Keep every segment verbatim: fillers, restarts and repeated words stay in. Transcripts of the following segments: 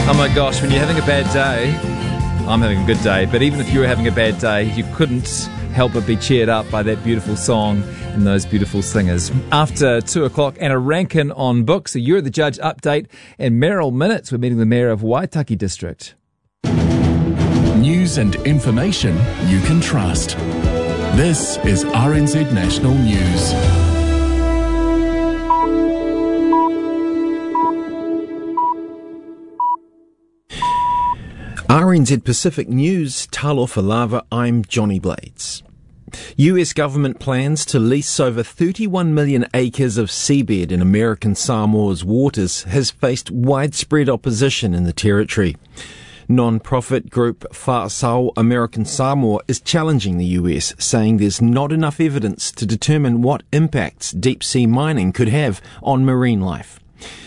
Oh my gosh, when you're having a bad day, I'm having a good day, but even if you were having a bad day, you couldn't help but be cheered up by that beautiful song and those beautiful singers. After two o'clock and a ranking on books, a You're the Judge update, and Merrill Minutes, we're meeting the Mayor of Waitaki District. News and information you can trust. This is R N Z National News. R N Z Pacific News, Talofa Lava, I'm Johnny Blades. U S government plans to lease over thirty-one million acres of seabed in American Samoa's waters has faced widespread opposition in the territory. Non-profit group Whāsau American Samoa is challenging the U S, saying there's not enough evidence to determine what impacts deep-sea mining could have on marine life.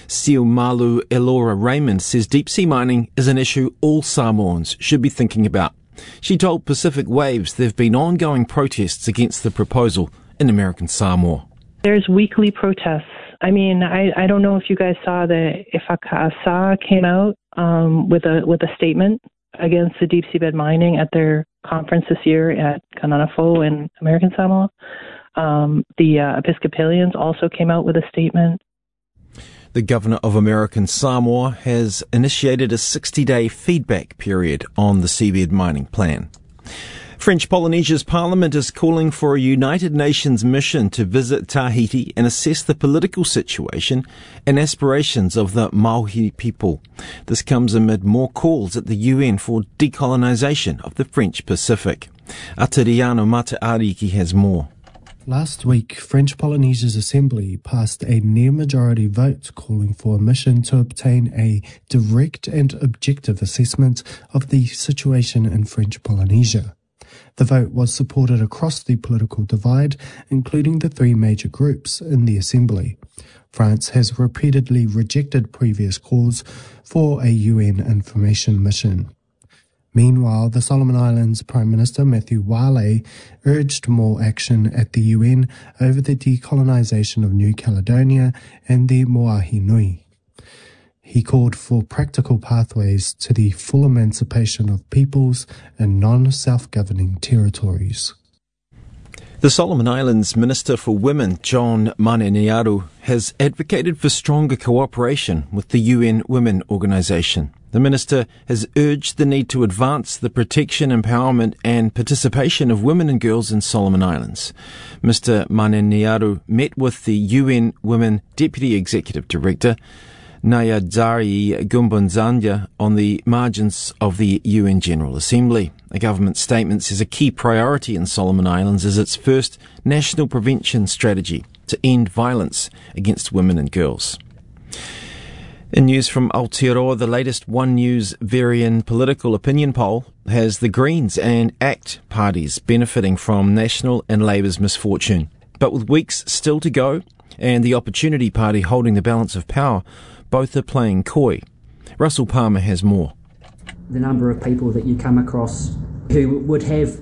Siumalu Elora Raymond says deep-sea mining is an issue all Samoans should be thinking about. She told Pacific Waves there have been ongoing protests against the proposal in American Samoa. There's weekly protests. I mean, I, I don't know if you guys saw that Ifaka'asa came out um, with a with a statement against the deep seabed mining at their conference this year at Kananafo in American Samoa. Um, the uh, Episcopalians also came out with a statement. The Governor of American Samoa has initiated a sixty-day feedback period on the seabed mining plan. French Polynesia's parliament is calling for a United Nations mission to visit Tahiti and assess the political situation and aspirations of the Maori people. This comes amid more calls at the U N for decolonisation of the French Pacific. Atiriano Mataariki has more. Last week, French Polynesia's Assembly passed a near-majority vote calling for a mission to obtain a direct and objective assessment of the situation in French Polynesia. The vote was supported across the political divide, including the three major groups in the Assembly. France has repeatedly rejected previous calls for a U N information mission. Meanwhile, the Solomon Islands Prime Minister Matthew Wale urged more action at the U N over the decolonisation of New Caledonia and the Moahi Nui. He called for practical pathways to the full emancipation of peoples in non-self-governing territories. The Solomon Islands Minister for Women, John Maneniaru, has advocated for stronger cooperation with the U N Women Organisation. The Minister has urged the need to advance the protection, empowerment and participation of women and girls in Solomon Islands. Mister Maneniaru met with the U N Women Deputy Executive Director, Nayadzari Gumbunzanya, on the margins of the U N General Assembly. A government statement says a key priority in Solomon Islands is its first national prevention strategy to end violence against women and girls. In news from Aotearoa, the latest One News Varian political opinion poll has the Greens and ACT parties benefiting from National and Labour's misfortune. But with weeks still to go and the Opportunity Party holding the balance of power, both are playing coy. Russell Palmer has more. The number of people that you come across who would have...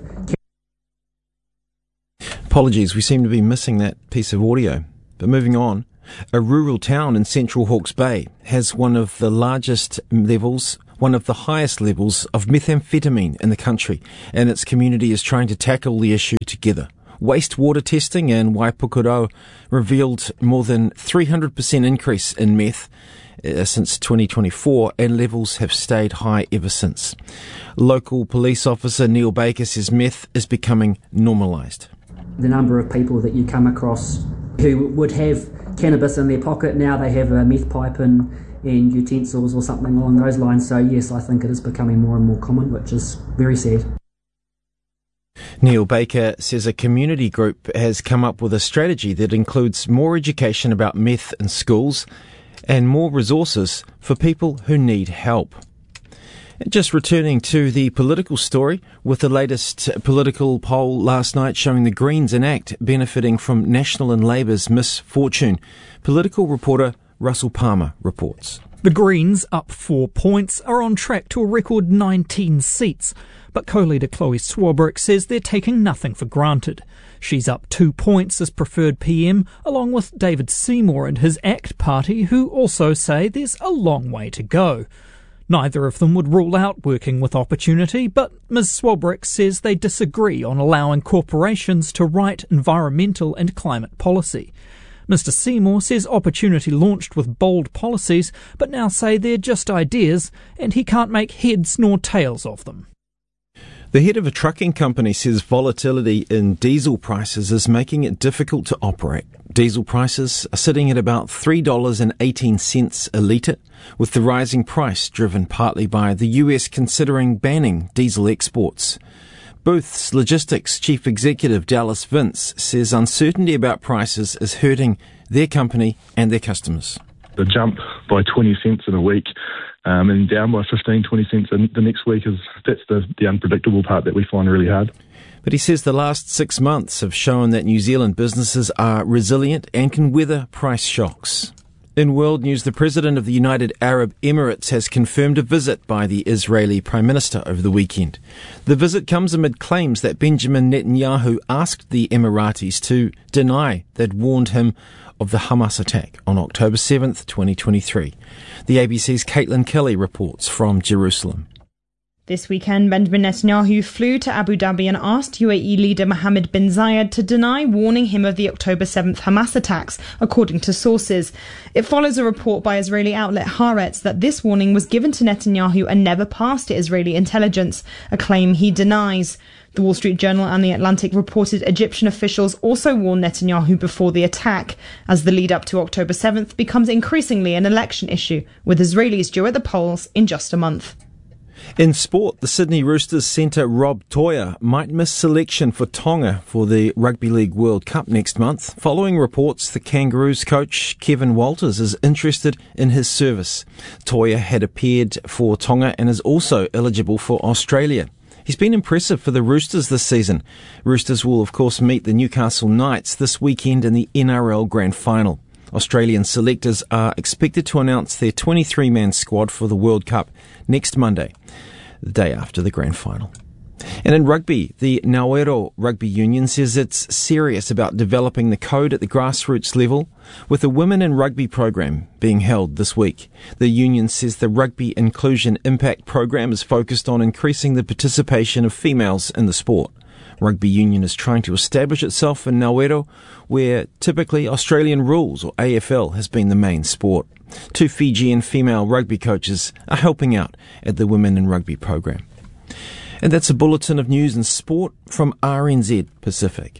Apologies, we seem to be missing that piece of audio. But moving on, a rural town in central Hawke's Bay has one of the largest levels, one of the highest levels of methamphetamine in the country, and its community is trying to tackle the issue together. Wastewater testing in Waipukuro revealed more than three hundred percent increase in meth uh, since twenty twenty-four, and levels have stayed high ever since. Local police officer Neil Baker says meth is becoming normalised. The number of people that you come across who would have cannabis in their pocket, now they have a meth pipe and, and utensils or something along those lines. So yes, I think it is becoming more and more common, which is very sad. Neil Baker says a community group has come up with a strategy that includes more education about meth in schools and more resources for people who need help. And just returning to the political story, with the latest political poll last night showing the Greens and ACT benefiting from National and Labour's misfortune, political reporter Russell Palmer reports. The Greens, up four points, are on track to a record nineteen seats, but co-leader Chloe Swarbrick says they're taking nothing for granted. She's up two points as preferred P M, along with David Seymour and his ACT party, who also say there's a long way to go. Neither of them would rule out working with Opportunity, but Miz Swarbrick says they disagree on allowing corporations to write environmental and climate policy. Mister Seymour says Opportunity launched with bold policies, but now say they're just ideas, and he can't make heads nor tails of them. The head of a trucking company says volatility in diesel prices is making it difficult to operate. Diesel prices are sitting at about three dollars and eighteen cents a litre, with the rising price driven partly by the U S considering banning diesel exports. Booth's Logistics Chief Executive Dallas Vince says uncertainty about prices is hurting their company and their customers. The jump by twenty cents in a week um, and down by fifteen, twenty cents in the next week, is that's the, the unpredictable part that we find really hard. But he says the last six months have shown that New Zealand businesses are resilient and can weather price shocks. In world news, the President of the United Arab Emirates has confirmed a visit by the Israeli Prime Minister over the weekend. The visit comes amid claims that Benjamin Netanyahu asked the Emiratis to deny they'd warned him of the Hamas attack on October seventh, twenty twenty-three. The A B C's Caitlin Kelly reports from Jerusalem. This weekend, Benjamin Netanyahu flew to Abu Dhabi and asked U A E leader Mohammed bin Zayed to deny warning him of the October seventh Hamas attacks, according to sources. It follows a report by Israeli outlet Haaretz that this warning was given to Netanyahu and never passed to Israeli intelligence, a claim he denies. The Wall Street Journal and The Atlantic reported Egyptian officials also warned Netanyahu before the attack, as the lead up to October seventh becomes increasingly an election issue, with Israelis due at the polls in just a month. In sport, the Sydney Roosters centre Rob Toia might miss selection for Tonga for the Rugby League World Cup next month, following reports the Kangaroos coach Kevin Walters is interested in his service. Toia had appeared for Tonga and is also eligible for Australia. He's been impressive for the Roosters this season. Roosters will, of course, meet the Newcastle Knights this weekend in the N R L Grand Final. Australian selectors are expected to announce their twenty-three man squad for the World Cup next Monday, the day after the Grand Final. And in rugby, the Ngauero Rugby Union says it's serious about developing the code at the grassroots level, with a Women in Rugby program being held this week. The union says the Rugby Inclusion Impact program is focused on increasing the participation of females in the sport. Rugby Union is trying to establish itself in Ngauero, where typically Australian rules, or A F L, has been the main sport. Two Fijian female rugby coaches are helping out at the Women in Rugby program. And that's a bulletin of news and sport from R N Z Pacific.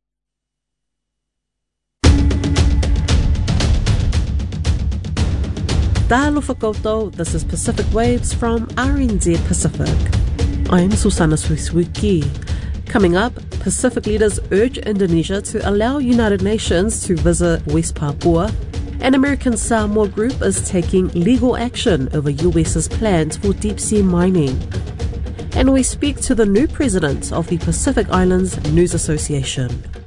Talofa koutou, this is Pacific Waves from R N Z Pacific. I'm Susana Suisuiki. Coming up, Pacific leaders urge Indonesia to allow United Nations to visit West Papua. An American Samoa group is taking legal action over U S's plans for deep-sea mining. And we speak to the new president of the Pacific Islands News Association.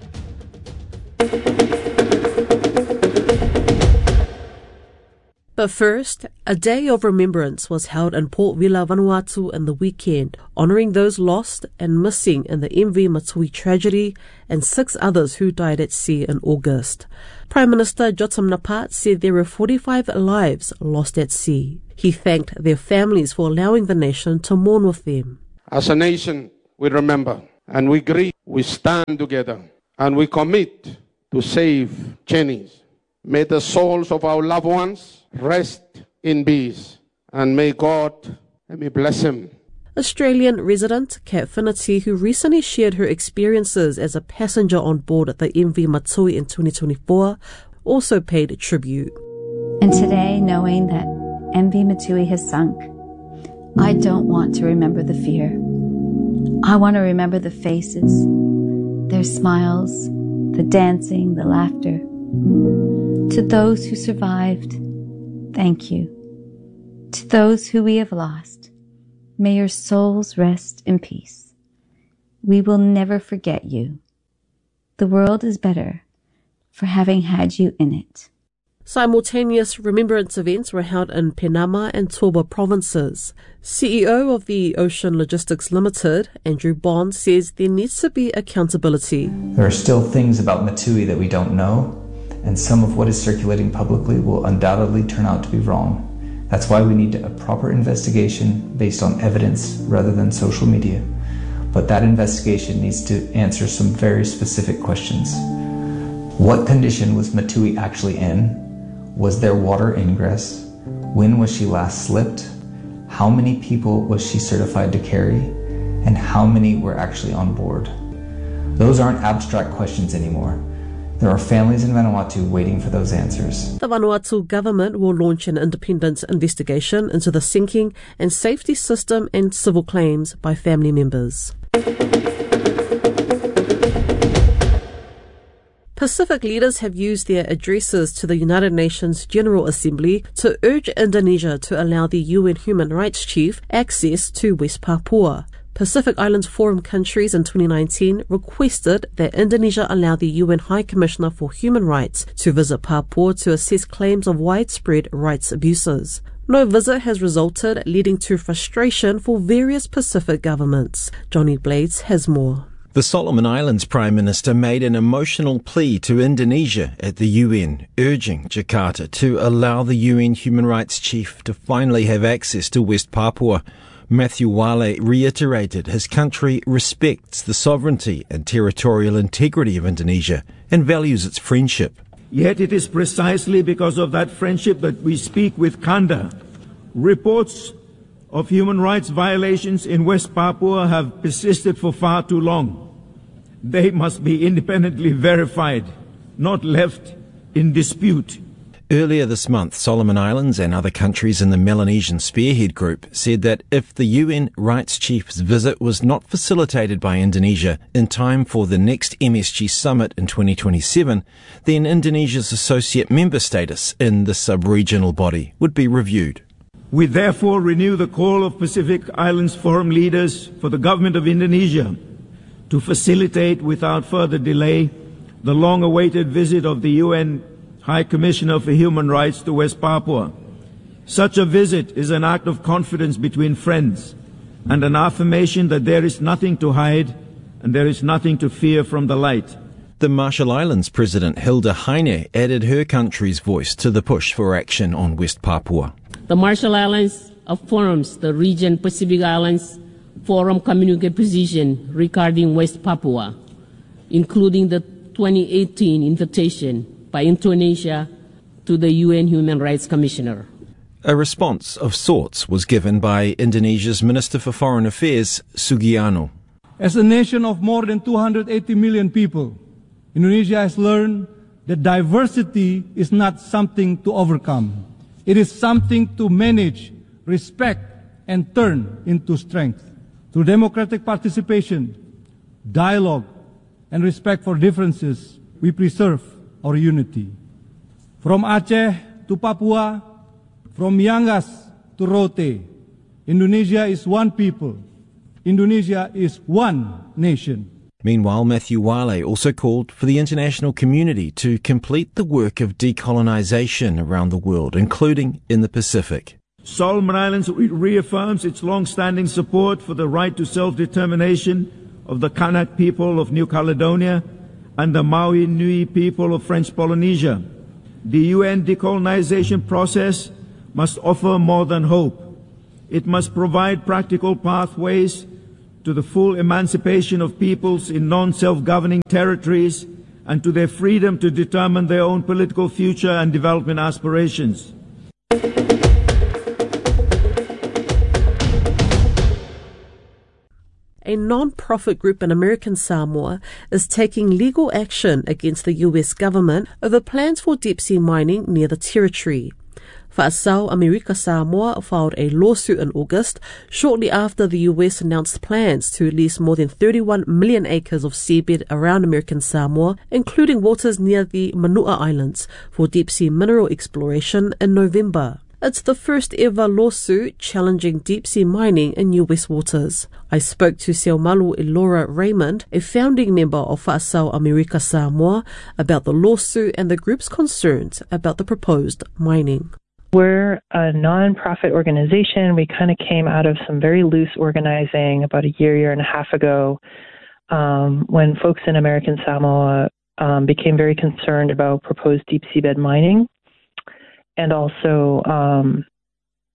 But first, a day of remembrance was held in Port Vila, Vanuatu in the weekend, honouring those lost and missing in the M V Matui tragedy and six others who died at sea in August. Prime Minister Jotam Napat said there were forty-five lives lost at sea. He thanked their families for allowing the nation to mourn with them. As a nation, we remember and we grieve, we stand together and we commit to save Chinese. May the souls of our loved ones rest in peace, and may God, let me bless him. Australian resident Kat Finnerty, who recently shared her experiences as a passenger on board the M V Matui in twenty twenty-four, also paid tribute. And today, knowing that M V Matui has sunk, I don't want to remember the fear. I want to remember the faces, their smiles, the dancing, the laughter. To those who survived, thank you. To those who we have lost, may your souls rest in peace. We will never forget you. The world is better for having had you in it. Simultaneous remembrance events were held in Penama and Toba provinces. C E O of the Ocean Logistics Limited, Andrew Bond, says there needs to be accountability. There are still things about Matui that we don't know, and some of what is circulating publicly will undoubtedly turn out to be wrong. That's why we need a proper investigation based on evidence rather than social media. But that investigation needs to answer some very specific questions. What condition was Matui actually in? Was there water ingress? When was she last slipped? How many people was she certified to carry? And how many were actually on board? Those aren't abstract questions anymore. There are families in Vanuatu waiting for those answers. The Vanuatu government will launch an independent investigation into the sinking and safety system and civil claims by family members. Pacific leaders have used their addresses to the United Nations General Assembly to urge Indonesia to allow the U N Human Rights Chief access to West Papua. Pacific Islands Forum countries in twenty nineteen requested that Indonesia allow the U N High Commissioner for Human Rights to visit Papua to assess claims of widespread rights abuses. No visit has resulted, leading to frustration for various Pacific governments. Johnny Blades has more. The Solomon Islands Prime Minister made an emotional plea to Indonesia at the U N, urging Jakarta to allow the U N Human Rights Chief to finally have access to West Papua. Matthew Wale reiterated his country respects the sovereignty and territorial integrity of Indonesia and values its friendship. Yet it is precisely because of that friendship that we speak with candor. Reports of human rights violations in West Papua have persisted for far too long. They must be independently verified, not left in dispute. Earlier this month, Solomon Islands and other countries in the Melanesian Spearhead Group said that if the U N Rights Chief's visit was not facilitated by Indonesia in time for the next M S G summit in twenty twenty-seven, then Indonesia's associate member status in the sub-regional body would be reviewed. We therefore renew the call of Pacific Islands Forum leaders for the government of Indonesia to facilitate without further delay the long-awaited visit of the U N High Commissioner for Human Rights to West Papua. Such a visit is an act of confidence between friends and an affirmation that there is nothing to hide and there is nothing to fear from the light. The Marshall Islands President Hilda Heine added her country's voice to the push for action on West Papua. The Marshall Islands affirms the region Pacific Islands Forum communique position regarding West Papua, including the twenty eighteen invitation by Indonesia to the U N Human Rights Commissioner. A response of sorts was given by Indonesia's Minister for Foreign Affairs, Sugiarno. As a nation of more than two hundred eighty million people, Indonesia has learned that diversity is not something to overcome. It is something to manage, respect, and turn into strength. Through democratic participation, dialogue, and respect for differences, we preserve our unity. From Aceh to Papua, from Miangas to Rote, Indonesia is one people. Indonesia is one nation. Meanwhile, Matthew Wale also called for the international community to complete the work of decolonization around the world, including in the Pacific. Solomon Islands reaffirms its long-standing support for the right to self-determination of the Kanak people of New Caledonia and the Maui Nui people of French Polynesia. The U N decolonization process must offer more than hope. It must provide practical pathways to the full emancipation of peoples in non-self-governing territories and to their freedom to determine their own political future and development aspirations. A non-profit group in American Samoa is taking legal action against the U S government over plans for deep-sea mining near the territory. Whaasau America Samoa filed a lawsuit in August, shortly after the U S announced plans to lease more than thirty-one million acres of seabed around American Samoa, including waters near the Manua Islands, for deep-sea mineral exploration in November. It's the first ever lawsuit challenging deep-sea mining in U S waters. I spoke to Seomalu Elora Raymond, a founding member of Whaasau America Samoa, about the lawsuit and the group's concerns about the proposed mining. We're a non-profit organization. We kind of came out of some very loose organizing about a year, year and a half ago, um, when folks in American Samoa um, became very concerned about proposed deep seabed mining. And also um,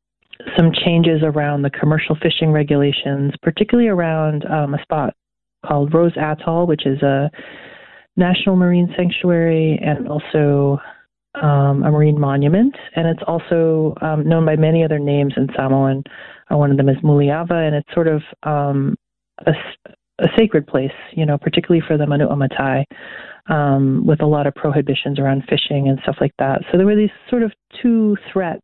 some changes around the commercial fishing regulations, particularly around um, a spot called Rose Atoll, which is a national marine sanctuary and also um, a marine monument. And it's also um, known by many other names in Samoan. Uh, one of them is Muliava, and it's sort of um, a, a sacred place, you know, particularly for the Manua Matai, um, with a lot of prohibitions around fishing and stuff like that. So there were these sort of two threats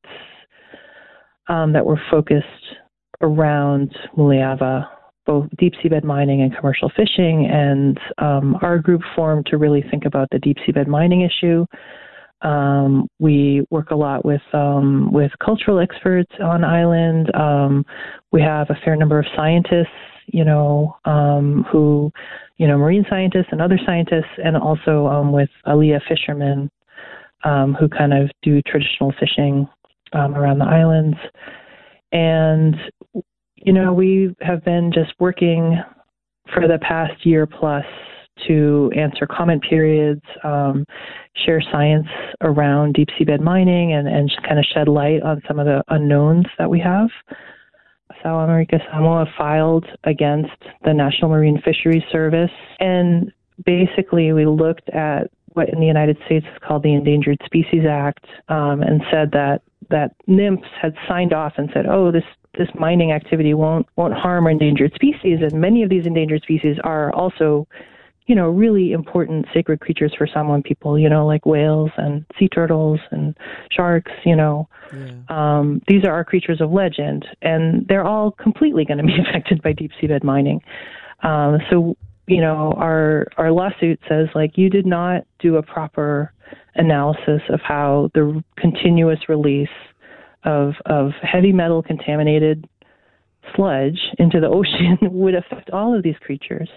um, that were focused around Muliava, both deep seabed mining and commercial fishing. And um, our group formed to really think about the deep seabed mining issue. Um, we work a lot with um, with cultural experts on island. Um, we have a fair number of scientists, you know, um, who, you know, marine scientists and other scientists, and also um, with Aliyah fishermen um, who kind of do traditional fishing um, around the islands. And, you know, we have been just working for the past year plus to answer comment periods, um, share science around deep seabed mining, and, and kind of shed light on some of the unknowns that we have. Sao America Samoa filed against the National Marine Fisheries Service, and basically we looked at what in the United States is called the Endangered Species Act, um, and said that that N I M P S had signed off and said, oh, this this mining activity won't won't harm our endangered species, and many of these endangered species are also, you know, really important sacred creatures for Samoan people, you know, like whales and sea turtles and sharks, you know. Yeah. Um, these are our creatures of legend, and they're all completely going to be affected by deep seabed mining. Um, so, you know, our our lawsuit says, like, you did not do a proper analysis of how the continuous release of of heavy metal contaminated sludge into the ocean would affect all of these creatures.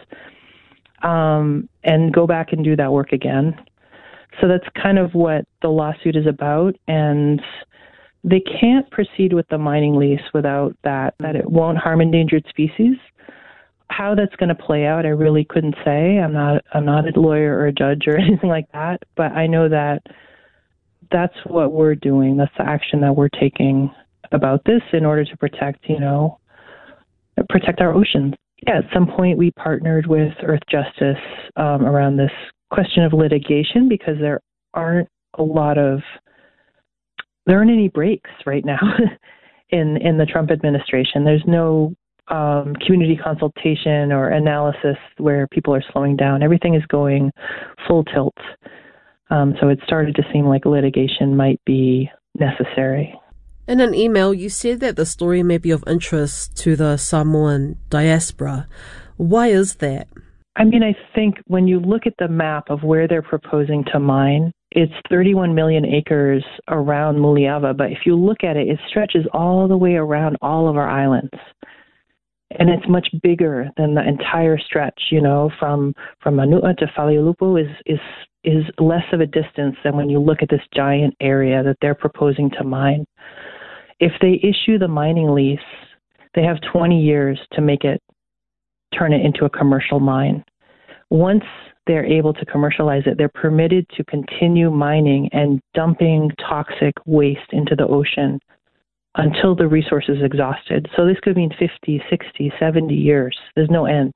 Um, and go back and do that work again. So that's kind of what the lawsuit is about. And they can't proceed with the mining lease without that, that it won't harm endangered species. How that's going to play out, I really couldn't say. I'm not, I'm not a lawyer or a judge or anything like that, but I know that that's what we're doing. That's the action that we're taking about this in order to protect, you know, protect our oceans. Yeah, at some point we partnered with Earth Justice um, around this question of litigation, because there aren't a lot of, there aren't any breaks right now in, in the Trump administration. There's no um, community consultation or analysis where people are slowing down. Everything is going full tilt. Um, so it started to seem like litigation might be necessary. In an email, you said that the story may be of interest to the Samoan diaspora. Why is that? I mean, I think when you look at the map of where they're proposing to mine, it's thirty-one million acres around Muliava, but if you look at it, it stretches all the way around all of our islands. And it's much bigger than the entire stretch, you know, from, from Manua to Faleulupo is, is, is less of a distance than when you look at this giant area that they're proposing to mine. If they issue the mining lease, they have twenty years to make it, turn it into a commercial mine. Once they're able to commercialize it, they're permitted to continue mining and dumping toxic waste into the ocean until the resource is exhausted. So this could mean fifty, sixty, seventy years. There's no end.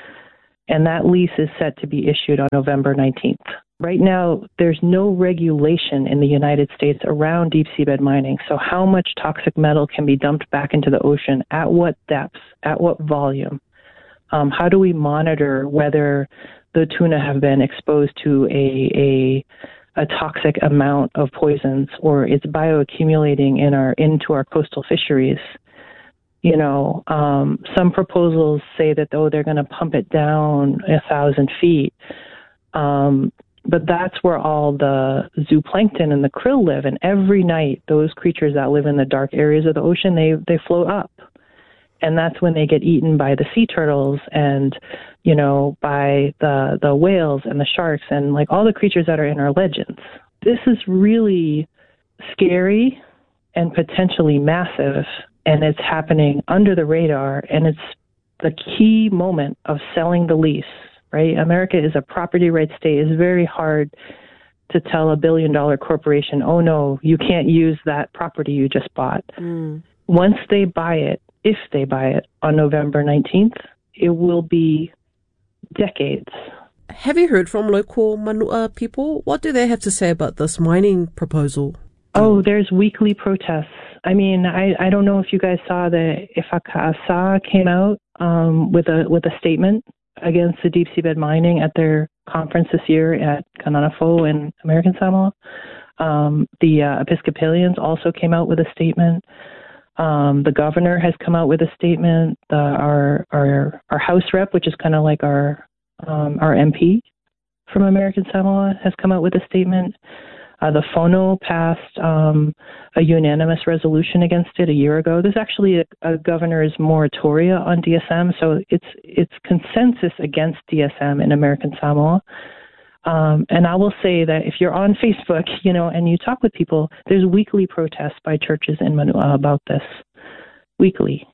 And that lease is set to be issued on November nineteenth. Right now, there's no regulation in the United States around deep seabed mining. So how much toxic metal can be dumped back into the ocean? At what depths? At what volume? Um, how do we monitor whether the tuna have been exposed to a, a a toxic amount of poisons, or it's bioaccumulating in our into our coastal fisheries? You know, um, some proposals say that, oh, they're going to pump it down a thousand feet. Um, But that's where all the zooplankton and the krill live. And every night, those creatures that live in the dark areas of the ocean, they, they float up. And that's when they get eaten by the sea turtles and, you know, by the, the whales and the sharks and, like, all the creatures that are in our legends. This is really scary and potentially massive, and it's happening under the radar, and it's the key moment of selling the lease. Right? America is a property rights state. It's very hard to tell a billion dollar corporation, oh no, you can't use that property you just bought. Mm. once they buy it, if they buy it on November nineteenth, it will be decades. Have you heard from local Manua people? What do they have to say about this mining proposal? Oh, there's weekly protests. I mean, I, I don't know if you guys saw that Ifaka'asa came out um, with a with a statement against the deep seabed mining at their conference this year at Kananafo in American Samoa. Um, the uh, Episcopalians also came out with a statement. Um, the governor has come out with a statement. The, our our our House rep, which is kind of like our um, our M P from American Samoa, has come out with a statement. Uh, the Fono passed um, a unanimous resolution against it a year ago. There's actually a, a governor's moratoria on D S M, so it's it's consensus against D S M in American Samoa. Um, and I will say that if you're on Facebook, you know, and you talk with people, there's weekly protests by churches in Manua about this. Weekly.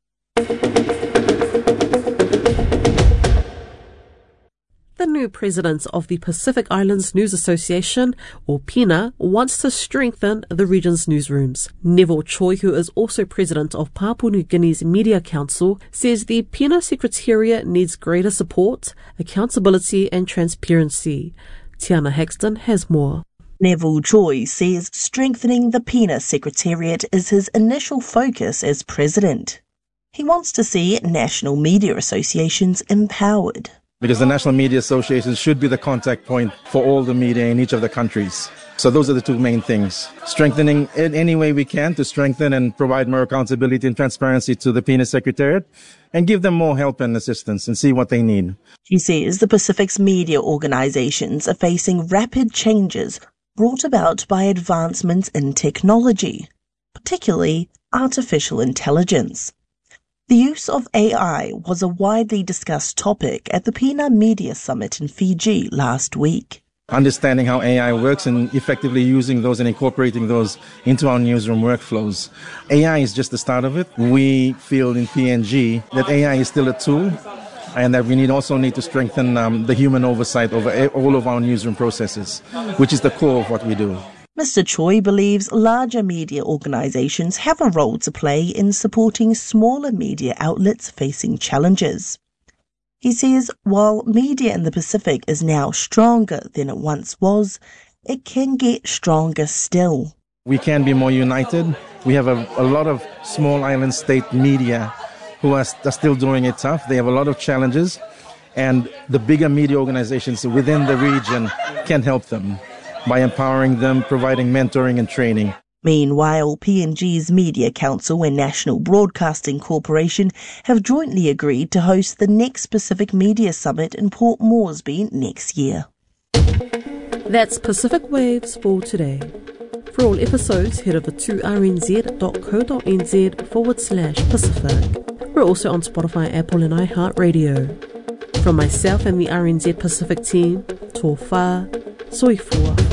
The new president of the Pacific Islands News Association, or PINA, wants to strengthen the region's newsrooms. Neville Choi, who is also president of Papua New Guinea's Media Council, says the PINA Secretariat needs greater support, accountability and transparency. Tiana Hexton has more. Neville Choi says strengthening the PINA Secretariat is his initial focus as president. He wants to see national media associations empowered. Because the National Media Association should be the contact point for all the media in each of the countries. So those are the two main things. Strengthening in any way we can to strengthen and provide more accountability and transparency to the PINA Secretariat and give them more help and assistance and see what they need. He says the Pacific's media organizations are facing rapid changes brought about by advancements in technology, particularly artificial intelligence. The use of A I was a widely discussed topic at the PINA Media Summit in Fiji last week. Understanding how A I works and effectively using those and incorporating those into our newsroom workflows. A I is just the start of it. We feel in P N G that A I is still a tool and that we need also need to strengthen um, the human oversight over all of our newsroom processes, which is the core of what we do. Mister Choi believes larger media organizations have a role to play in supporting smaller media outlets facing challenges. He says while media in the Pacific is now stronger than it once was, it can get stronger still. We can be more united. We have a, a lot of small island state media who are, are still doing it tough. They have a lot of challenges, and the bigger media organizations within the region can help them by empowering them, providing mentoring and training. Meanwhile, P N G's Media Council and National Broadcasting Corporation have jointly agreed to host the next Pacific Media Summit in Port Moresby next year. That's Pacific Waves for today. For all episodes, head over to rnz.co.nz forward slash Pacific. We're also on Spotify, Apple and iHeartRadio. From myself and the R N Z Pacific team, tō whā, soifua.